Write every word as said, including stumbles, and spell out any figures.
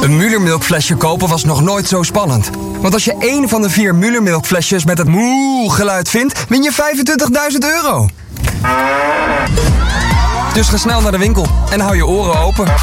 Een Müller-melkflesje kopen was nog nooit zo spannend. Want als je één van de vier Müller-melkflesjes met het moe-geluid vindt, win je vijfentwintigduizend euro. Dus ga snel naar de winkel en hou je oren open.